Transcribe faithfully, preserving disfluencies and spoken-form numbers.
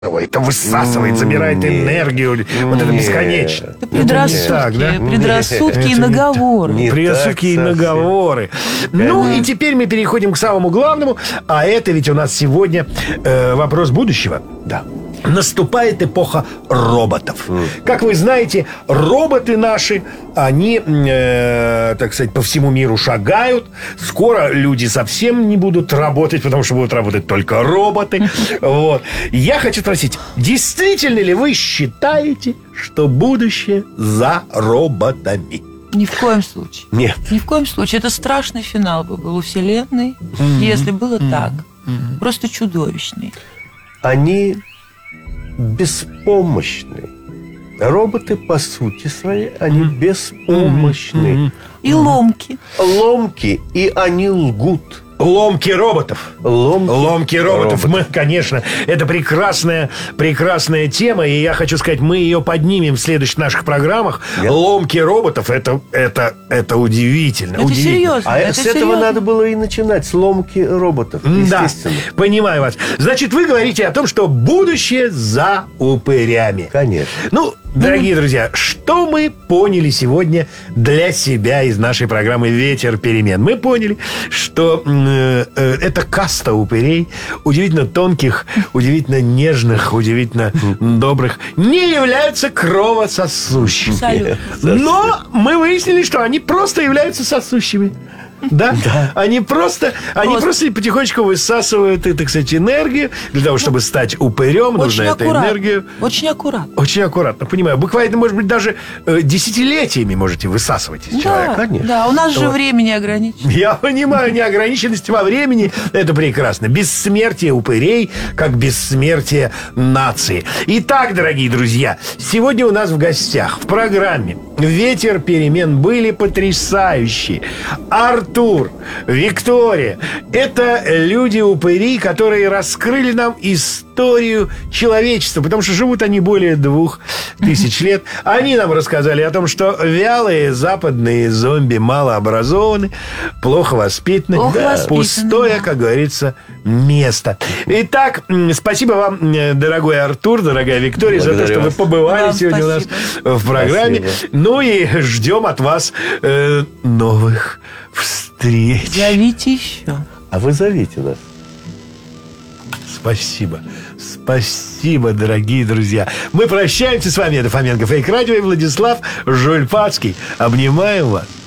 это высасывает, забирает энергию. Вот это бесконечно. Это предрассудки, так, да? предрассудки и наговоры. Не Предрассудки и наговоры. Ну и теперь мы переходим к самому главному. А это ведь у нас сегодня э, вопрос будущего. Да. Наступает эпоха роботов. Mm. Как вы знаете, роботы наши, они, э, так сказать, по всему миру шагают. Скоро люди совсем не будут работать, потому что будут работать только роботы. Вот. Я хочу спросить, действительно ли вы считаете, что будущее за роботами? Ни в коем случае. Нет. Ни в коем случае. Это страшный финал бы был у Вселенной, mm-hmm. если было mm-hmm. так. Mm-hmm. Просто чудовищный. Они беспомощны. Роботы, по сути своей, они mm-hmm. беспомощны. Mm-hmm. И ломки. Ломки, и они лгут. Ломки роботов. Ломки, Ломки роботов. роботов. Мы, конечно, это прекрасная, прекрасная тема, и я хочу сказать, мы ее поднимем в следующих наших программах. Нет. Ломки роботов, это, это, это удивительно. Это удивительно. серьезно. А это с серьезно. этого надо было и начинать, с ломки роботов, Да, естественно. понимаю вас. Значит, вы говорите о том, что будущее за упырями. Конечно. Ну, дорогие друзья, что мы поняли сегодня для себя из нашей программы «Ветер перемен»? Мы поняли, что э, э, это каста упырей, удивительно тонких, удивительно нежных, удивительно добрых, не являются кровососущими. Абсолютно. Но мы выяснили, что они просто являются сосущими. Да? Да. Они просто, они Просто. просто потихонечку высасывают, так сказать, энергию. Для того, чтобы стать упырем, нужно эту энергию. Очень аккуратно. Очень аккуратно, понимаю. Буквально, может быть, даже э, десятилетиями можете высасывать из Да, человека. Конечно. да, у нас же Вот. время не ограничено. Я понимаю, неограниченность во времени – это прекрасно. Бессмертие упырей, как бессмертие нации. Итак, дорогие друзья, сегодня у нас в гостях в программе «Ветер перемен» были потрясающие Артур, Виктория. Это люди-упыри, которые раскрыли нам историю человечества, потому что живут они более двух тысяч лет. Они нам рассказали о том, что вялые западные зомби малообразованы, плохо воспитаны, Плохо да, воспитаны, пустое, да. как говорится, место. Итак, м, спасибо вам, м, дорогой Артур, дорогая Виктория, за то, Благодарю что вы вас. побывали Вам сегодня спасибо. у нас в программе. Спасибо. Ну и ждем от вас э, новых встреч. Зовите еще. А вы зовите нас. Спасибо. Спасибо, дорогие друзья. Мы прощаемся с вами. Это Фоменко Фейк Радио и Владислав Жульпацкий. Обнимаем вас.